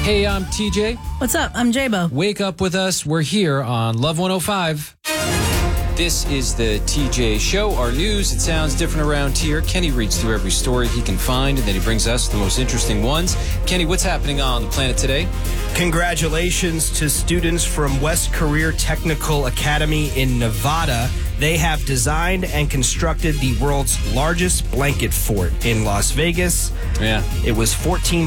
Hey, I'm TJ. What's up? I'm J-Bo. Wake up with us. We're here on Love 105. This is the TJ Show. Our news, it sounds different around here. Kenny reads through every story he can find, and then he brings us the most interesting ones. Kenny, what's happening on the planet today? Congratulations to students from West Career Technical Academy in Nevada. They have designed and constructed the world's largest blanket fort in Las Vegas. Yeah. It was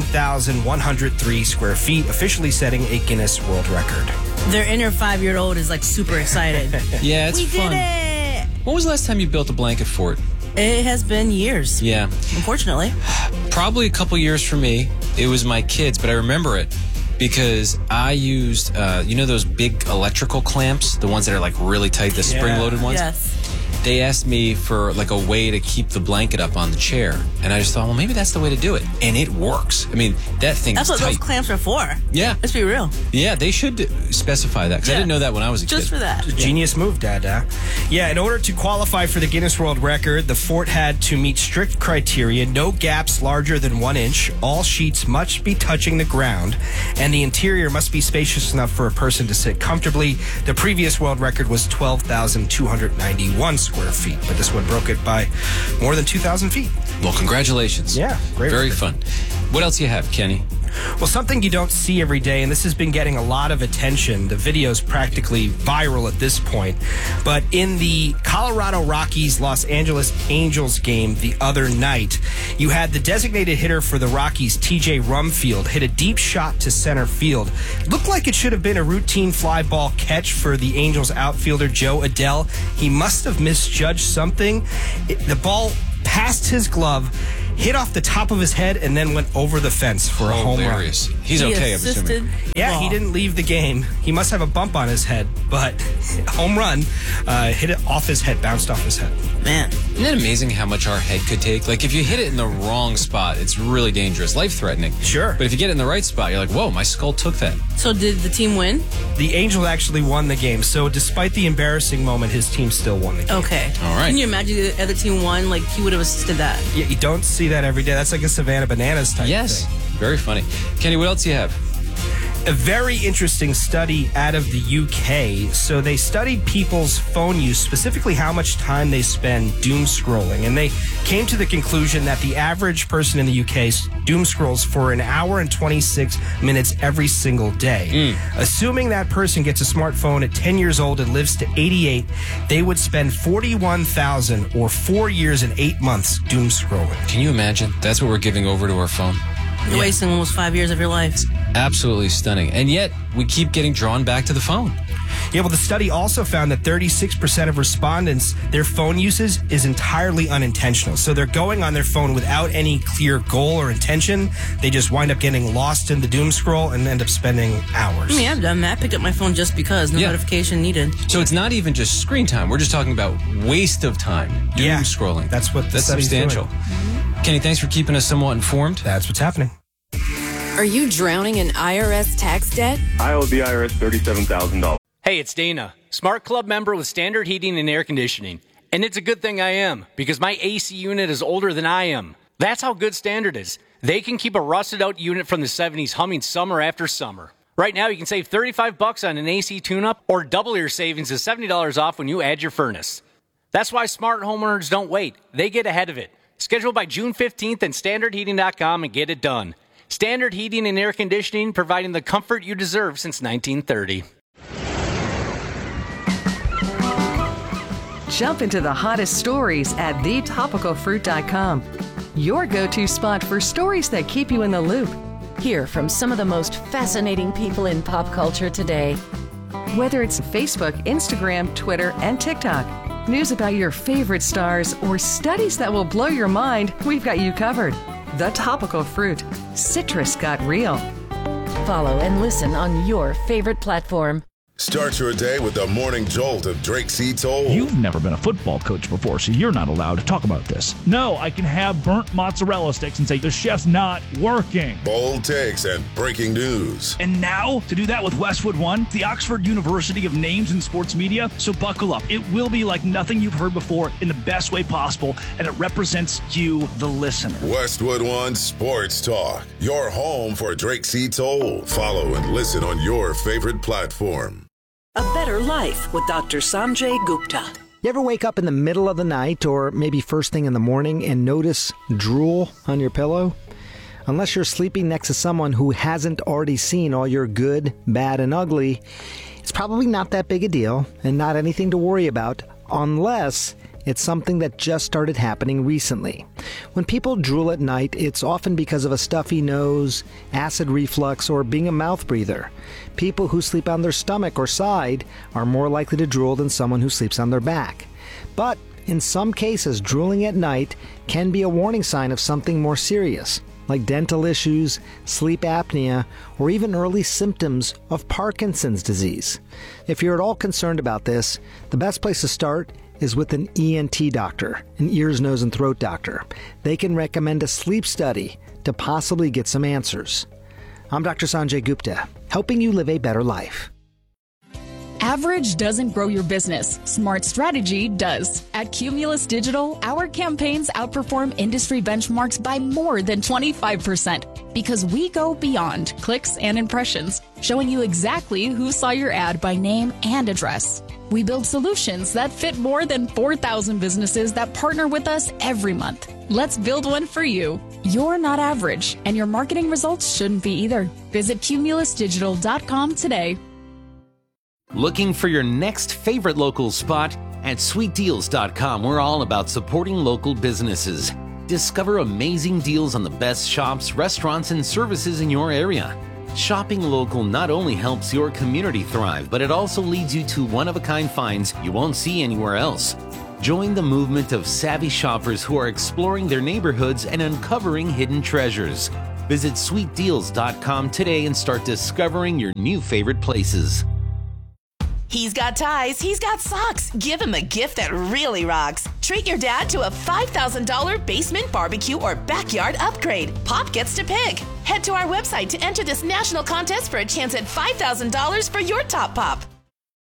14,103 square feet, officially setting a Guinness World Record. Their inner 5-year-old is like super excited. Yeah, it's we fun. did it! When was the last time you built a blanket fort? It has been years. Yeah. Unfortunately. Probably a couple years for me. It was my kids, but I remember it because I used, those big electrical clamps, the ones that are like really tight, the spring-loaded ones? Yes. They asked me for like a way to keep the blanket up on the chair. And I just thought, well, maybe that's the way to do it. And it works. I mean, that thing That's is what tight. those clamps are for. Yeah. Let's be real. Yeah, they should specify that because I Yeah. didn't know that when I was a kid. Just for that. Genius move, Dad. Yeah, in order to qualify for the Guinness World Record, the fort had to meet strict criteria, no gaps larger than 1 inch, all sheets must be touching the ground, and the interior must be spacious enough for a person to sit comfortably. The previous world record was 12,291 square feet, but this one broke it by more than 2,000 feet. Well, congratulations. Yeah, great Very record. fun. What else you have, Kenny? Well, something you don't see every day, and this has been getting a lot of attention. The video's practically viral at this point. But in the Colorado Rockies Los Angeles Angels game the other night, you had the designated hitter for the Rockies, TJ Rumfield, hit a deep shot to center field. Looked like it should have been a routine fly ball catch for the Angels outfielder, Joe Adell. He must have misjudged something. The ball passed his glove, hit off the top of his head, and then went over the fence for a home run. Hilarious. He's He okay, I'm assisted assuming. Yeah, ball. he didn't leave the game. He must have a bump on his head, but home run, hit it off his head, bounced off his head. Man. Isn't it amazing how much our head could take? Like, if you hit it in the wrong spot, it's really dangerous, life-threatening. Sure. But if you get it in the right spot, you're like, whoa, my skull took that. So did the team win? The Angels actually won the game, so despite the embarrassing moment, his team still won the game. Okay. All right. Can you imagine the other team won? Like, he would have assisted that. Yeah, you don't see that every day. That's like a Savannah Bananas type Yes. thing. Very funny. Kenny, what else do you have? A very interesting study out of the UK. So they studied people's phone use, specifically how much time they spend doom scrolling. And they came to the conclusion that the average person in the UK doom scrolls for an hour and 26 minutes every single day. Assuming that person gets a smartphone at 10 years old and lives to 88, they would spend 41,000 or 4 years and 8 months doom scrolling. Can you imagine? That's what we're giving over to our phone. You're wasting almost 5 years of your life. Absolutely stunning. And yet, we keep getting drawn back to the phone. Yeah, well, the study also found that 36% of respondents, their phone usage is entirely unintentional. So they're going on their phone without any clear goal or intention. They just wind up getting lost in the doom scroll and end up spending hours. I mean, I've done that. I picked up my phone just because. No Yeah. notification needed. So it's not even just screen time. We're just talking about waste of time. Doom Yeah, scrolling. that's what the That's study's substantial. Kenny, thanks for keeping us somewhat informed. That's what's happening. Are you drowning in IRS tax debt? I owe the IRS $37,000. Hey, it's Dana, Smart Club member with Standard Heating and Air Conditioning. And it's a good thing I am, because my AC unit is older than I am. That's how good Standard is. They can keep a rusted out unit from the 70s humming summer after summer. Right now, you can save $35 on an AC tune-up, or double your savings to $70 off when you add your furnace. That's why smart homeowners don't wait. They get ahead of it. Schedule by June 15th at standardheating.com and get it done. Standard Heating and Air Conditioning, providing the comfort you deserve since 1930. Jump into the hottest stories at thetopicalfruit.com. Your go-to spot for stories that keep you in the loop. Hear from some of the most fascinating people in pop culture today. Whether it's Facebook, Instagram, Twitter, and TikTok, news about your favorite stars, or studies that will blow your mind, we've got you covered. The Topical Fruit. Citrus got real. Follow and listen on your favorite platform. Start your day with the morning jolt of Drake C. Toll. You've never been a football coach before, so you're not allowed to talk about this. No, I can have burnt mozzarella sticks and say the chef's not working. Bold takes and breaking news. And now, to do that with Westwood One, the Oxford University of Names in Sports Media. So buckle up. It will be like nothing you've heard before in the best way possible, and it represents you, the listener. Westwood One Sports Talk, your home for Drake C. Toll. Follow and listen on your favorite platform. A Better Life with Dr. Sanjay Gupta. You ever wake up in the middle of the night or maybe first thing in the morning and notice drool on your pillow? Unless you're sleeping next to someone who hasn't already seen all your good, bad, and ugly, it's probably not that big a deal and not anything to worry about unless it's something that just started happening recently. When people drool at night, it's often because of a stuffy nose, acid reflux, or being a mouth breather. People who sleep on their stomach or side are more likely to drool than someone who sleeps on their back. But in some cases, drooling at night can be a warning sign of something more serious, like dental issues, sleep apnea, or even early symptoms of Parkinson's disease. If you're at all concerned about this, the best place to start is with an ENT doctor, an ears, nose, and throat doctor. They can recommend a sleep study to possibly get some answers. I'm Dr. Sanjay Gupta, helping you live a better life. Average doesn't grow your business. Smart strategy does. At Cumulus Digital, our campaigns outperform industry benchmarks by more than 25% because we go beyond clicks and impressions, showing you exactly who saw your ad by name and address. We build solutions that fit more than 4,000 businesses that partner with us every month. Let's build one for you. You're not average, and your marketing results shouldn't be either. Visit cumulusdigital.com today. Looking for your next favorite local spot? At sweetdeals.com, we're all about supporting local businesses. Discover amazing deals on the best shops, restaurants, and services in your area. Shopping local not only helps your community thrive, but it also leads you to one-of-a-kind finds you won't see anywhere else. Join the movement of savvy shoppers who are exploring their neighborhoods and uncovering hidden treasures. Visit sweetdeals.com today and start discovering your new favorite places. He's got ties, he's got socks. Give him a gift that really rocks. Treat your dad to a $5,000 basement barbecue or backyard upgrade. Pop gets to pick. Head to our website to enter this national contest for a chance at $5,000 for your top pop.